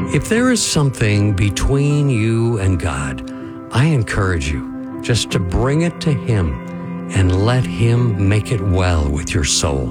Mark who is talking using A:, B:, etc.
A: If there is something between you and God, I encourage you just to bring it to Him and let Him make it well with your soul.